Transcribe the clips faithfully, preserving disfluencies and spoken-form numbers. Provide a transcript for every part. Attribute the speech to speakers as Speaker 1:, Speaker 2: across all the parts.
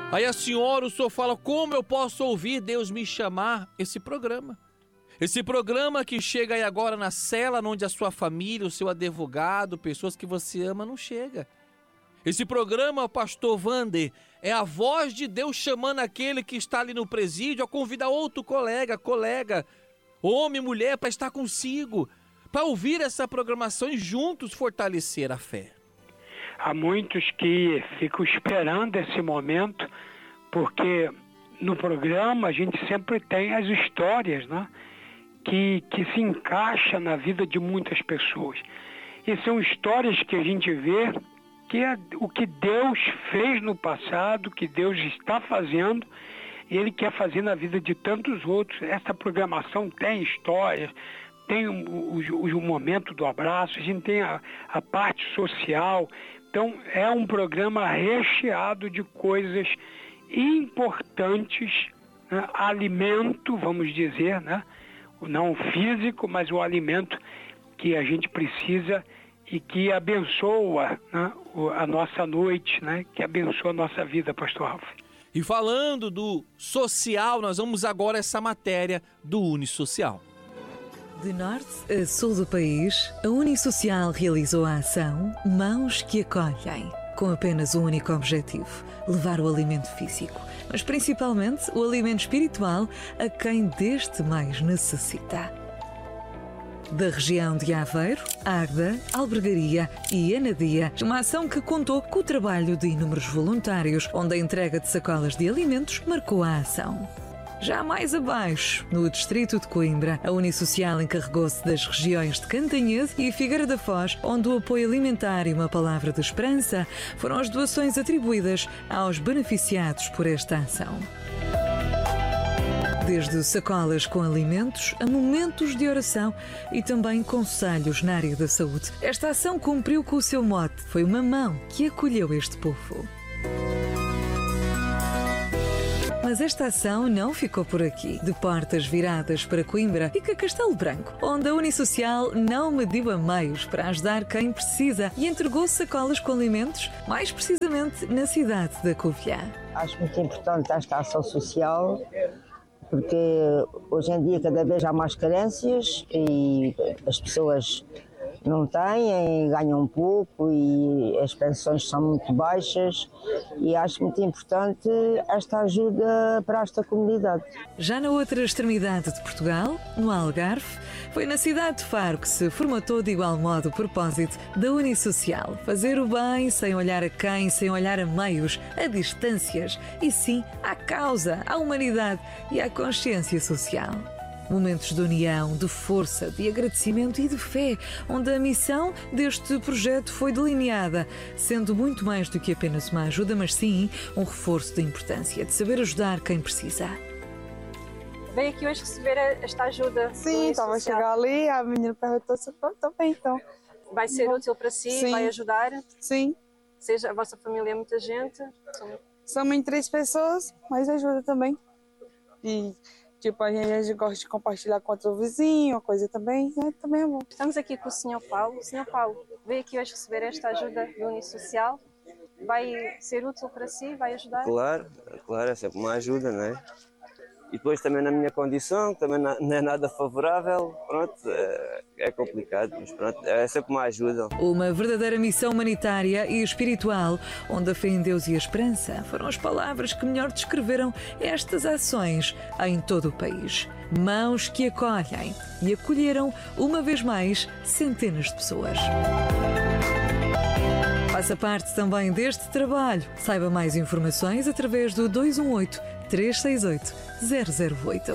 Speaker 1: Aí a senhora, o senhor fala, como eu posso ouvir Deus me chamar? Esse programa. Esse programa que chega aí agora na cela, onde a sua família, o seu advogado, pessoas que você ama, não chega. Esse programa, pastor Wander, é a voz de Deus chamando aquele que está ali no presídio a convidar outro colega, colega, homem, mulher, para estar consigo, para ouvir essa programação e juntos fortalecer a fé.
Speaker 2: Há muitos que ficam esperando esse momento, porque no programa a gente sempre tem as histórias, né, que, que se encaixam na vida de muitas pessoas. E são histórias que a gente vê que é o que Deus fez no passado, que Deus está fazendo, e Ele quer fazer na vida de tantos outros. Essa programação tem histórias, tem o, o, o momento do abraço, a gente tem a, a parte social. Então é um programa recheado de coisas importantes, né? Alimento, vamos dizer, né? Não físico, mas o alimento que a gente precisa e que abençoa, né, a nossa noite, né, que abençoa a nossa vida, pastor Ralf.
Speaker 1: E falando do social, nós vamos agora a essa matéria do Unisocial.
Speaker 3: De norte a sul do país, a Unisocial realizou a ação Mãos que Acolhem, com apenas um único objetivo: levar o alimento físico, mas principalmente o alimento espiritual a quem deste mais necessita. Da região de Aveiro, Águeda, Albergaria e Anadia, uma ação que contou com o trabalho de inúmeros voluntários, onde a entrega de sacolas de alimentos marcou a ação. Já mais abaixo, no distrito de Coimbra, a Unisocial encarregou-se das regiões de Cantanhede e Figueira da Foz, onde o apoio alimentar e uma palavra de esperança foram as doações atribuídas aos beneficiados por esta ação. Desde sacolas com alimentos a momentos de oração e também conselhos na área da saúde. Esta ação cumpriu com o seu mote. Foi uma mão que acolheu este povo. Mas esta ação não ficou por aqui. De portas viradas para Coimbra fica Castelo Branco, onde a Unisocial não mediu a meios para ajudar quem precisa e entregou sacolas com alimentos, mais precisamente na cidade da Covilhã.
Speaker 4: Acho muito importante esta ação social, porque hoje em dia cada vez há mais carências e as pessoas não têm, ganham pouco e as pensões são muito baixas, e acho muito importante esta ajuda para esta comunidade.
Speaker 3: Já na outra extremidade de Portugal, no Algarve, foi na cidade de Faro que se formatou de igual modo o propósito da Unisocial: fazer o bem sem olhar a quem, sem olhar a meios, a distâncias, e sim à causa, à humanidade e à consciência social. Momentos de união, de força, de agradecimento e de fé, onde a missão deste projeto foi delineada, sendo muito mais do que apenas uma ajuda, mas sim um reforço da importância de saber ajudar quem precisa.
Speaker 5: Veio aqui hoje receber esta ajuda?
Speaker 6: Sim, estava a chegar ali, a menina perguntou se eu estou bem, então.
Speaker 5: Vai ser útil para si?
Speaker 6: Sim.
Speaker 5: Vai ajudar?
Speaker 6: Sim.
Speaker 5: Seja a vossa família é muita gente?
Speaker 6: Somos em três pessoas, mas ajuda também. E tipo, a gente, a gente gosta de compartilhar com outro vizinho, uma coisa também, né? Também é bom.
Speaker 5: Estamos aqui com o senhor Paulo. O senhor Paulo veio aqui hoje receber esta ajuda do Unisocial. Vai ser útil para si? Vai ajudar?
Speaker 7: Claro, claro, é sempre uma ajuda, não é? E depois também na minha condição, também não é nada favorável, pronto, é complicado, mas pronto, é sempre uma ajuda.
Speaker 3: Uma verdadeira missão humanitária e espiritual, onde a fé em Deus e a esperança foram as palavras que melhor descreveram estas ações em todo o país. Mãos que acolhem, e acolheram, uma vez mais, centenas de pessoas. Faça parte também deste trabalho. Saiba mais informações através do dois um oito, três seis oito, zero zero oito.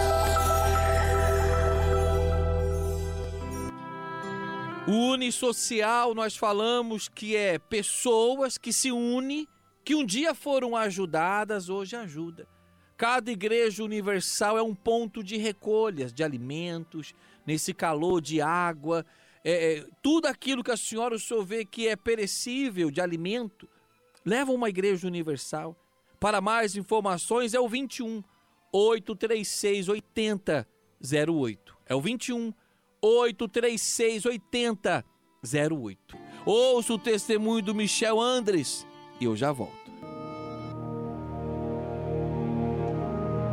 Speaker 1: O Unisocial, nós falamos que é pessoas que se unem, que um dia foram ajudadas, hoje ajuda. Cada igreja universal é um ponto de recolhas de alimentos, nesse calor de água, é, tudo aquilo que a senhora, o senhor vê que é perecível de alimento, leva uma igreja universal. Para mais informações é o vinte e um, oito três seis, oitenta, zero oito. É o vinte e um, oito três seis, oitenta, zero oito. Ouça o testemunho do Michel Andres e eu já volto.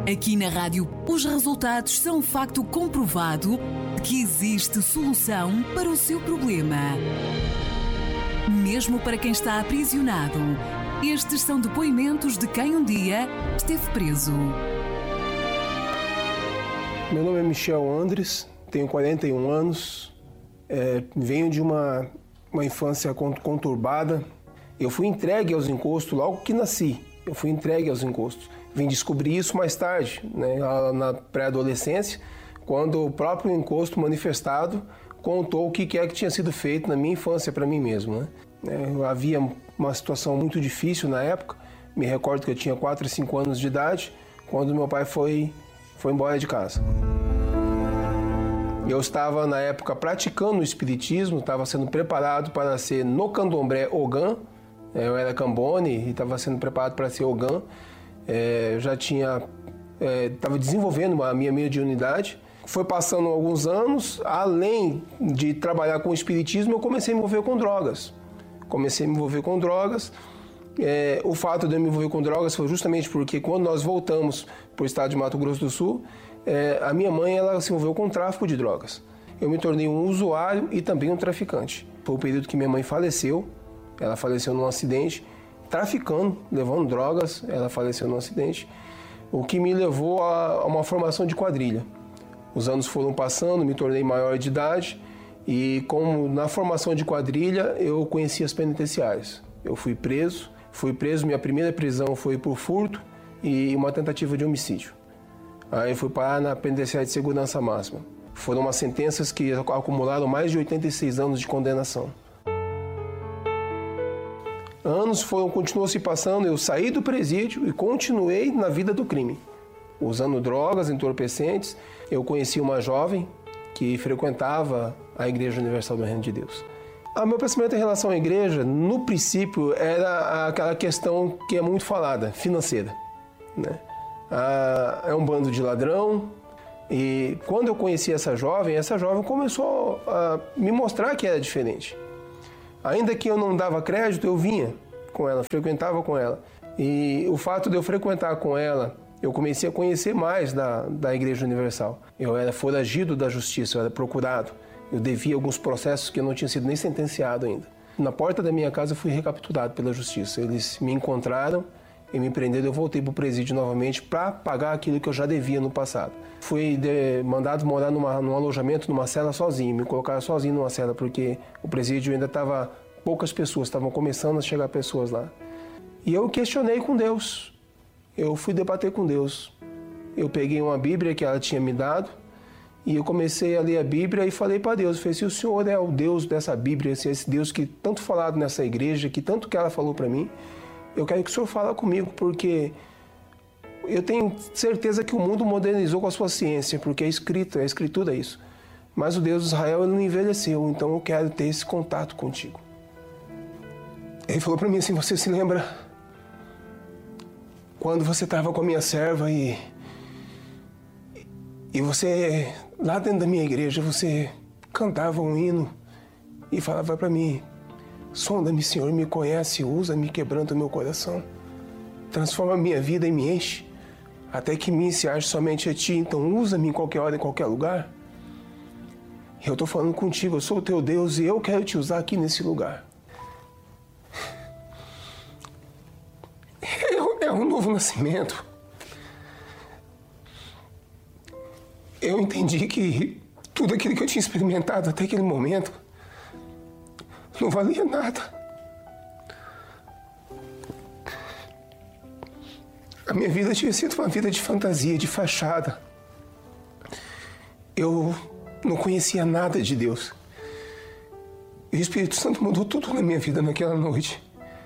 Speaker 8: Aqui na rádio, os resultados são um facto comprovado de que existe solução para o seu problema. Mesmo para quem está aprisionado, estes são depoimentos de quem um dia esteve preso.
Speaker 9: Meu nome é Michel Andres, tenho quarenta e um anos, é, venho de uma, uma infância conturbada. Eu fui entregue aos encostos logo que nasci, eu fui entregue aos encostos. Vim descobrir isso mais tarde, né, na pré-adolescência, quando o próprio encosto manifestado contou o que é que tinha sido feito na minha infância para mim mesmo. Né? É, havia uma situação muito difícil na época, me recordo que eu tinha quatro, cinco anos de idade, quando meu pai foi, foi embora de casa. Eu estava, na época, praticando o espiritismo, estava sendo preparado para ser no candomblé Ogã. Eu era cambone e estava sendo preparado para ser Ogã. É, já tinha, estava é, desenvolvendo a minha mediunidade. Foi passando alguns anos, além de trabalhar com o espiritismo, eu comecei a me envolver com drogas. Comecei a me envolver com drogas. É, o fato de eu me envolver com drogas foi justamente porque quando nós voltamos para o estado de Mato Grosso do Sul, é, a minha mãe ela se envolveu com o tráfico de drogas. Eu me tornei um usuário e também um traficante. Foi o período que minha mãe faleceu. Ela faleceu num acidente, traficando, levando drogas. Ela faleceu num acidente, o que me levou a uma formação de quadrilha. Os anos foram passando, me tornei maior de idade e, como na formação de quadrilha, eu conheci as penitenciárias. Eu fui preso, fui preso, minha primeira prisão foi por furto e uma tentativa de homicídio. Aí eu fui parar na penitenciária de segurança máxima. Foram umas sentenças que acumularam mais de oitenta e seis anos de condenação. Anos foram, continuou se passando, eu saí do presídio e continuei na vida do crime. Usando drogas, entorpecentes, eu conheci uma jovem que frequentava a Igreja Universal do Reino de Deus. O meu pensamento em relação à igreja, no princípio, era aquela questão que é muito falada, financeira. Né? Ah, é um bando de ladrão. E quando eu conheci essa jovem, essa jovem começou a me mostrar que era diferente. Ainda que eu não dava crédito, eu vinha com ela, frequentava com ela. E o fato de eu frequentar com ela, eu comecei a conhecer mais da, da Igreja Universal. Eu era foragido da justiça, eu era procurado. Eu devia alguns processos que eu não tinha sido nem sentenciado ainda. Na porta da minha casa eu fui recapturado pela justiça. Eles me encontraram e me prenderam. Eu voltei para o presídio novamente para pagar aquilo que eu já devia no passado. Fui de, mandado morar numa, num alojamento, numa cela sozinho. Me colocaram sozinho numa cela porque o presídio ainda estava... Poucas pessoas, estavam começando a chegar pessoas lá. E eu questionei com Deus. Eu fui debater com Deus. Eu peguei uma Bíblia que ela tinha me dado e eu comecei a ler a Bíblia e falei para Deus, falei, se o Senhor é o Deus dessa Bíblia, se é esse Deus que tanto falado nessa igreja, que tanto que ela falou para mim, eu quero que o Senhor fale comigo, porque eu tenho certeza que o mundo modernizou com a sua ciência, porque é escrito, é a escritura isso. Mas o Deus de Israel ele não envelheceu, então eu quero ter esse contato contigo. Ele falou para mim assim, você se lembra quando você estava com a minha serva e, e você, lá dentro da minha igreja, você cantava um hino e falava para mim, sonda-me, Senhor, me conhece, usa-me, quebranta o meu coração, transforma a minha vida e me enche, até que me se ache somente a Ti, então usa-me em qualquer hora, em qualquer lugar. Eu estou falando contigo, eu sou o Teu Deus e eu quero Te usar aqui nesse lugar. É um novo nascimento. Eu entendi que tudo aquilo que eu tinha experimentado até aquele momento não valia nada. A minha vida tinha sido uma vida de fantasia, de fachada. Eu não conhecia nada de Deus. E o Espírito Santo mudou tudo na minha vida naquela noite.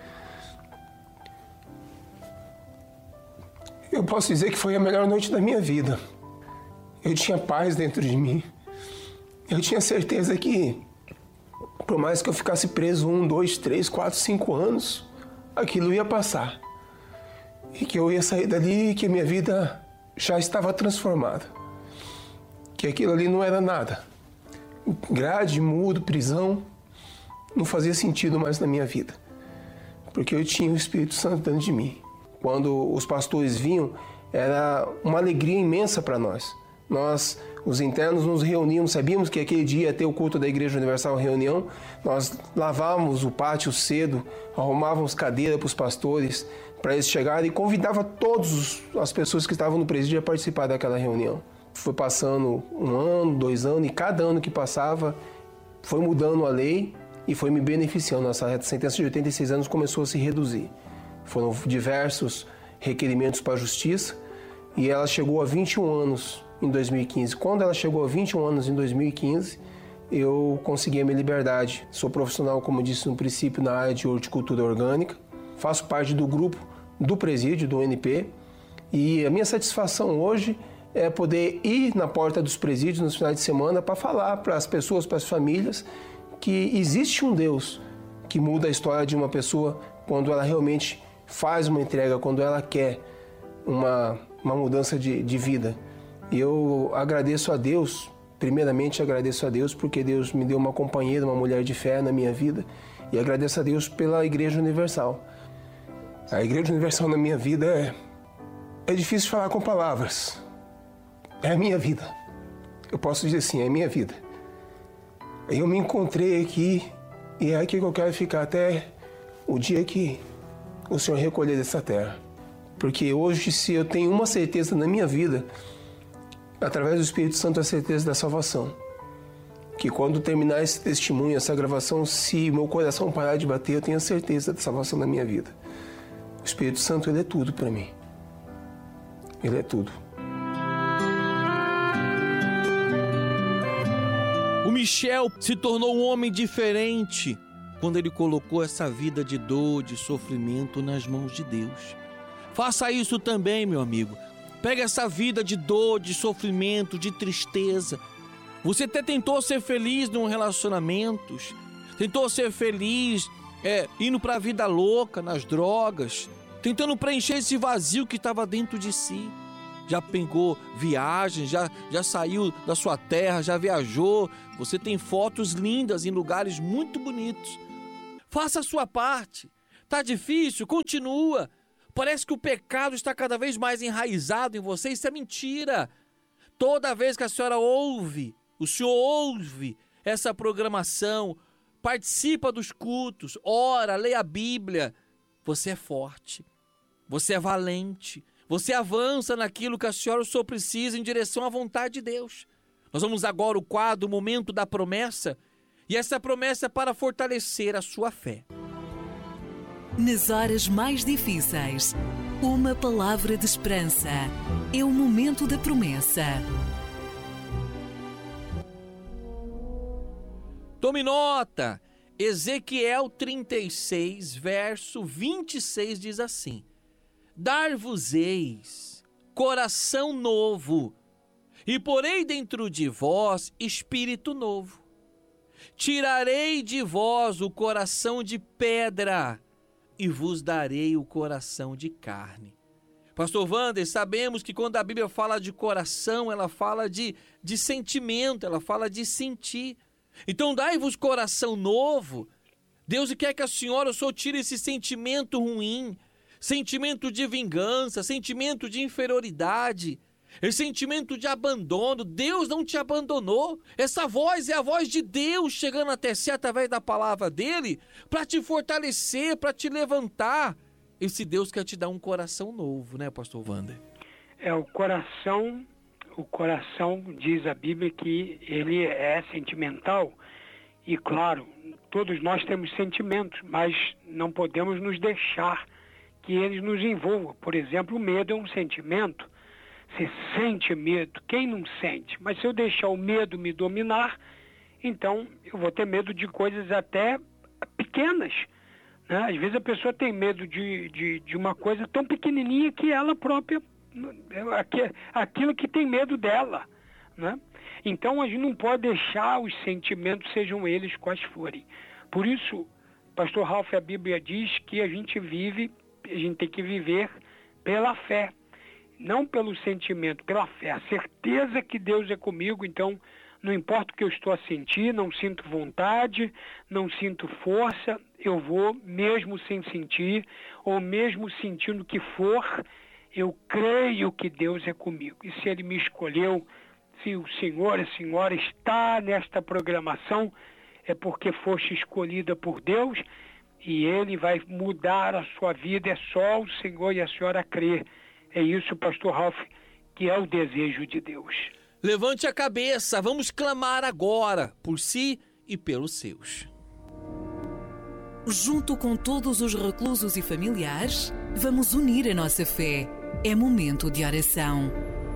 Speaker 9: Eu posso dizer que foi a melhor noite da minha vida. Eu tinha paz dentro de mim. Eu tinha certeza que, por mais que eu ficasse preso um, dois, três, quatro, cinco anos, aquilo ia passar. E que eu ia sair dali e que a minha vida já estava transformada. Que aquilo ali não era nada. Grade, muro, prisão, não fazia sentido mais na minha vida. Porque eu tinha o Espírito Santo dentro de mim. Quando os pastores vinham era uma alegria imensa para nós. Nós, os internos, nos reuníamos, sabíamos que aquele dia ia ter o culto da Igreja Universal Reunião, nós lavávamos o pátio cedo, arrumávamos cadeira para os pastores, para eles chegarem, e convidava todas as pessoas que estavam no presídio a participar daquela reunião. Foi passando um ano, dois anos, e cada ano que passava foi mudando a lei e foi me beneficiando. Nossa sentença de oitenta e seis anos começou a se reduzir. Foram diversos requerimentos para a justiça e ela chegou a vinte e um anos em dois mil e quinze. Quando ela chegou a vinte e um anos em dois mil e quinze, eu consegui a minha liberdade. Sou profissional, como disse no princípio, na área de horticultura orgânica. Faço parte do grupo do presídio, do N P. E a minha satisfação hoje é poder ir na porta dos presídios nos finais de semana para falar para as pessoas, para as famílias, que existe um Deus que muda a história de uma pessoa quando ela realmente faz uma entrega, quando ela quer uma, uma mudança de, de vida. E eu agradeço a Deus, primeiramente agradeço a Deus porque Deus me deu uma companheira, uma mulher de fé na minha vida, e agradeço a Deus pela Igreja Universal. A Igreja Universal na minha vida é, é difícil falar com palavras. É a minha vida. Eu posso dizer assim, é a minha vida. Eu me encontrei aqui e é aqui que eu quero ficar até o dia que o Senhor recolher dessa terra. Porque hoje, se eu tenho uma certeza na minha vida, através do Espírito Santo, a certeza da salvação. Que quando terminar esse testemunho, essa gravação, se meu coração parar de bater, eu tenho a certeza da salvação na minha vida. O Espírito Santo, ele é tudo para mim. Ele é tudo.
Speaker 1: O Michel se tornou um homem diferente quando ele colocou essa vida de dor, de sofrimento nas mãos de Deus. Faça isso também, meu amigo. Pega essa vida de dor, de sofrimento, de tristeza. Você até tentou ser feliz num relacionamento, tentou ser feliz é, indo para a vida louca, nas drogas, tentando preencher esse vazio que estava dentro de si. Já pegou viagem, já, já saiu da sua terra, já viajou. Você tem fotos lindas em lugares muito bonitos. Faça a sua parte. Tá difícil? Continua. Parece que o pecado está cada vez mais enraizado em você. Isso é mentira. Toda vez que a senhora ouve, o senhor ouve essa programação, participa dos cultos, ora, leia a Bíblia, você é forte, você é valente, você avança naquilo que a senhora ou o senhor precisa em direção à vontade de Deus. Nós vamos agora ao quadro, o momento da promessa, e essa promessa é para fortalecer a sua fé.
Speaker 8: Nas horas mais difíceis, uma palavra de esperança. É o momento da promessa.
Speaker 1: Tome nota. Ezequiel trinta e seis, verso vinte e seis diz assim: Dar-vos-eis coração novo, e porei dentro de vós espírito novo. Tirarei de vós o coração de pedra, e vos darei o coração de carne. Pastor Wander, sabemos que quando a Bíblia fala de coração, ela fala de, de sentimento, ela fala de sentir. Então dai-vos coração novo. Deus quer que a senhora ou o senhor tire esse sentimento ruim, sentimento de vingança, sentimento de inferioridade, esse sentimento de abandono. Deus não te abandonou. Essa voz é a voz de Deus chegando até si através da palavra dele para te fortalecer, para te levantar. Esse Deus quer te dar um coração novo, né, pastor Wander?
Speaker 2: É, o coração, o coração diz a Bíblia que ele é sentimental e, claro, todos nós temos sentimentos, mas não podemos nos deixar que eles nos envolvam. Por exemplo, o medo é um sentimento. Você sente medo, quem não sente? Mas se eu deixar o medo me dominar, então eu vou ter medo de coisas até pequenas, né? Às vezes a pessoa tem medo de, de, de uma coisa tão pequenininha que ela própria, aquilo que tem medo dela, né? Então a gente não pode deixar os sentimentos, sejam eles quais forem. Por isso, pastor Ralph, a Bíblia diz que a gente vive, a gente tem que viver pela fé. Não pelo sentimento, pela fé, a certeza que Deus é comigo. Então não importa o que eu estou a sentir, não sinto vontade, não sinto força, eu vou mesmo sem sentir, ou mesmo sentindo o que for, eu creio que Deus é comigo. E se Ele me escolheu, se o Senhor e a Senhora está nesta programação, é porque foste escolhida por Deus e Ele vai mudar a sua vida. É só o Senhor e a Senhora crer. É isso, pastor Ralph, que é o desejo de Deus.
Speaker 1: Levante a cabeça, vamos clamar agora por si e pelos seus.
Speaker 8: Junto com todos os reclusos e familiares, vamos unir a nossa fé. É momento de oração.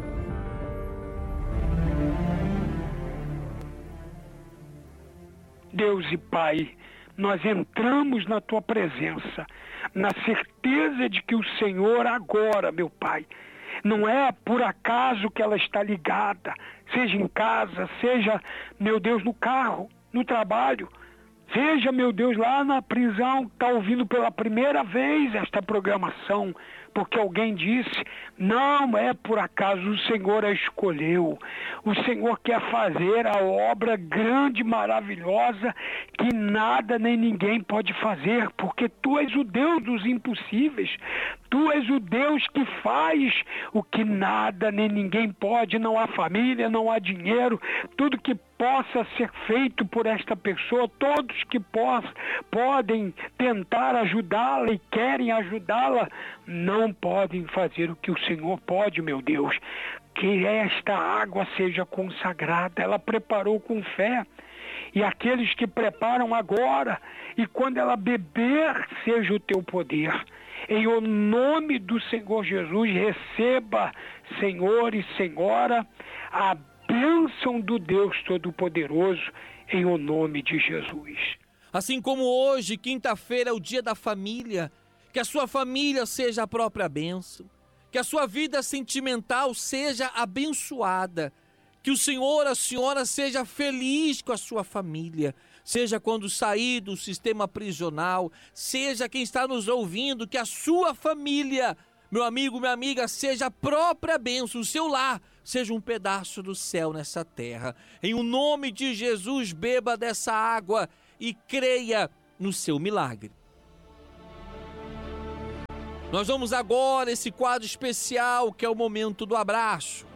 Speaker 2: Deus e Pai, nós entramos na Tua presença, na certeza de que o Senhor agora, meu Pai, não é por acaso que ela está ligada, seja em casa, seja, meu Deus, no carro, no trabalho, seja, meu Deus, lá na prisão, está ouvindo pela primeira vez esta programação, porque alguém disse, não é por acaso, o Senhor a escolheu. O Senhor quer fazer a obra grande, maravilhosa, que nada nem ninguém pode fazer, porque Tu és o Deus dos impossíveis. Tu és o Deus que faz o que nada nem ninguém pode. Não há família, não há dinheiro, tudo que possa ser feito por esta pessoa, todos que poss, podem tentar ajudá-la e querem ajudá-la, não podem fazer o que o Senhor pode, meu Deus. Que esta água seja consagrada. Ela preparou com fé. E aqueles que preparam agora, e quando ela beber, seja o Teu poder. Em o nome do Senhor Jesus, receba, Senhor e Senhora, a bênção do Deus Todo-Poderoso, em o nome de Jesus.
Speaker 1: Assim como hoje, quinta-feira, é o dia da família, que a sua família seja a própria bênção, que a sua vida sentimental seja abençoada, que o Senhor, a Senhora seja feliz com a sua família, seja quando sair do sistema prisional, seja quem está nos ouvindo, que a sua família, meu amigo, minha amiga, seja a própria bênção, o seu lar seja um pedaço do céu nessa terra. Em o nome de Jesus, beba dessa água e creia no seu milagre. Nós vamos agora esse quadro especial que é o momento do abraço.